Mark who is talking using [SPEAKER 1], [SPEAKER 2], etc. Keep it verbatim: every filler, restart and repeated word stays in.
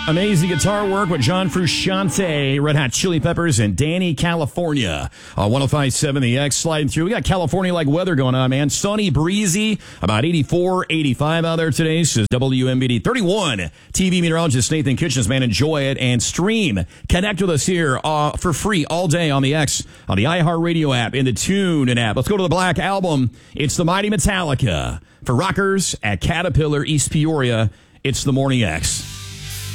[SPEAKER 1] Amazing guitar work with John Frusciante, Red Hot Chili Peppers, and Danny California. Uh, one oh five point seven The X sliding through. We got California-like weather going on, man. Sunny, breezy, about eighty-four, eighty-five out there today. Says W M B D thirty-one. T V meteorologist Nathan Kitchens, man, enjoy it and stream. Connect with us here uh, for free all day on the X, on the iHeartRadio app, in the TuneIn app. Let's go to the Black Album. It's the Mighty Metallica. For rockers at Caterpillar, East Peoria, it's the Morning X.